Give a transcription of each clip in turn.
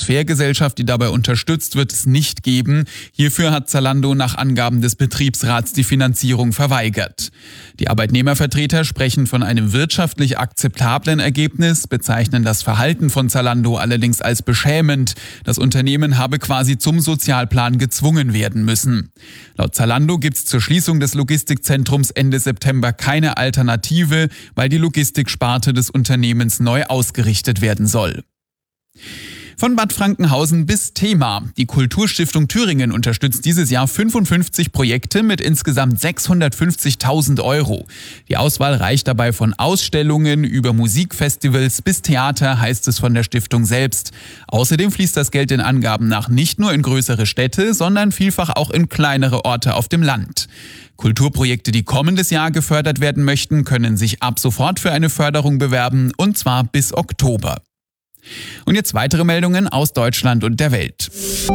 Transfergesellschaft, die dabei unterstützt, wird es nicht geben. Hierfür hat Zalando nach Angaben des Betriebsrats die Finanzierung verweigert. Die Arbeitnehmervertreter sprechen von einem wirtschaftlich akzeptablen Ergebnis, bezeichnen das Verhalten von Zalando allerdings als beschämend. Das Unternehmen habe quasi zum Sozialplan gezwungen werden müssen. Laut Zalando gibt es zur Schließung des Logistikzentrums Ende September keine Alternative, weil die Logistiksparte des Unternehmens neu ausgerichtet werden soll. Von Bad Frankenhausen bis Thema. Die Kulturstiftung Thüringen unterstützt dieses Jahr 55 Projekte mit insgesamt 650.000 €. Die Auswahl reicht dabei von Ausstellungen über Musikfestivals bis Theater, heißt es von der Stiftung selbst. Außerdem fließt das Geld den Angaben nach nicht nur in größere Städte, sondern vielfach auch in kleinere Orte auf dem Land. Kulturprojekte, die kommendes Jahr gefördert werden möchten, können sich ab sofort für eine Förderung bewerben, und zwar bis Oktober. Und jetzt weitere Meldungen aus Deutschland und der Welt.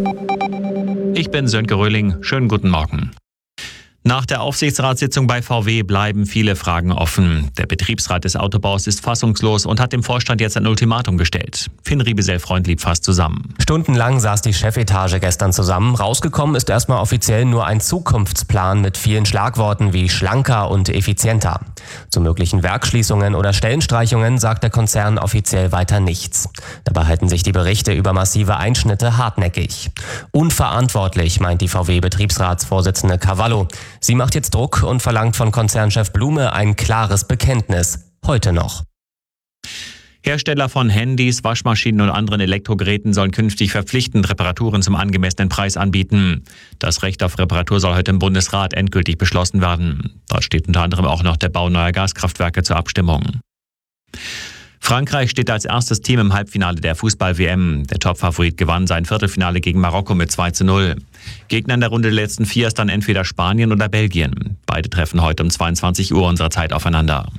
Ich bin Sönke Röhling. Schönen guten Morgen. Nach der Aufsichtsratssitzung bei VW bleiben viele Fragen offen. Der Betriebsrat des Autobaus ist fassungslos und hat dem Vorstand jetzt ein Ultimatum gestellt. Finn Riebesell-Freund lief fast zusammen. Stundenlang saß die Chefetage gestern zusammen. Rausgekommen ist erstmal offiziell nur ein Zukunftsplan mit vielen Schlagworten wie schlanker und effizienter. Zu möglichen Werksschließungen oder Stellenstreichungen sagt der Konzern offiziell weiter nichts. Dabei halten sich die Berichte über massive Einschnitte hartnäckig. Unverantwortlich, meint die VW-Betriebsratsvorsitzende Cavallo. Sie macht jetzt Druck und verlangt von Konzernchef Blume ein klares Bekenntnis. Heute noch. Hersteller von Handys, Waschmaschinen und anderen Elektrogeräten sollen künftig verpflichtend Reparaturen zum angemessenen Preis anbieten. Das Recht auf Reparatur soll heute im Bundesrat endgültig beschlossen werden. Dort steht unter anderem auch noch der Bau neuer Gaskraftwerke zur Abstimmung. Frankreich steht als erstes Team im Halbfinale der Fußball-WM. Der Topfavorit gewann sein Viertelfinale gegen Marokko mit 2:0. Gegner in der Runde der letzten 4 ist dann entweder Spanien oder Belgien. Beide treffen heute um 22 Uhr unserer Zeit aufeinander.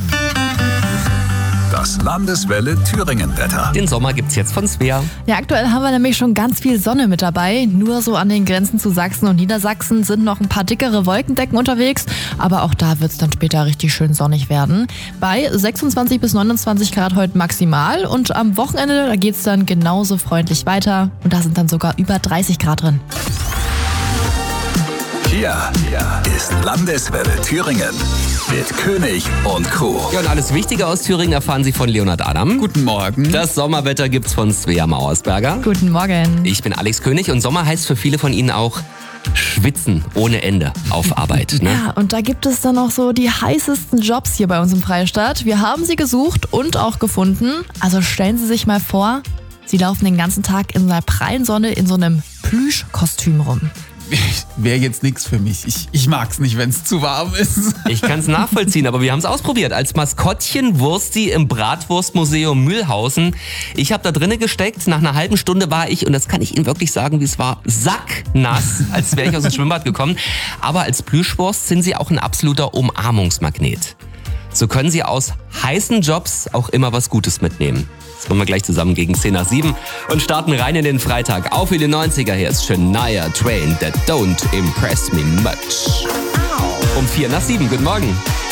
Das Landeswelle Thüringen-Wetter. Den Sommer gibt's jetzt von Svea. Ja, aktuell haben wir nämlich schon ganz viel Sonne mit dabei. Nur so an den Grenzen zu Sachsen und Niedersachsen sind noch ein paar dickere Wolkendecken unterwegs. Aber auch da wird's dann später richtig schön sonnig werden. Bei 26 bis 29 Grad heute maximal. Und am Wochenende, da geht's dann genauso freundlich weiter. Und da sind dann sogar über 30 Grad drin. Hier ist Landeswelle Thüringen mit König und Crew. Ja, und alles Wichtige aus Thüringen erfahren Sie von Leonhard Adam. Guten Morgen. Das Sommerwetter gibt's von Svea Mauersberger. Guten Morgen. Ich bin Alex König und Sommer heißt für viele von Ihnen auch Schwitzen ohne Ende auf Arbeit. Ne? Ja, und da gibt es dann auch so die heißesten Jobs hier bei uns im Freistaat. Wir haben sie gesucht und auch gefunden. Also stellen Sie sich mal vor, Sie laufen den ganzen Tag in einer prallen Sonne in so einem Plüschkostüm rum. Wäre jetzt nichts für mich. Ich mag's nicht, wenn es zu warm ist. Ich kann es nachvollziehen, aber wir haben es ausprobiert. Als Maskottchen Wursti im Bratwurstmuseum Mühlhausen. Ich habe da drinnen gesteckt. Nach einer halben Stunde war ich, und das kann ich Ihnen wirklich sagen, wie es war, sacknass, als wäre ich aus dem Schwimmbad gekommen. Aber als Plüschwurst sind Sie auch ein absoluter Umarmungsmagnet. So können Sie aus heißen Jobs auch immer was Gutes mitnehmen. Das wollen wir gleich zusammen gegen 10 nach 7 und starten rein in den Freitag. Auf in die 90er, hier ist Shania Twain, That Don't Impress Me Much. Um 4 nach 7, guten Morgen.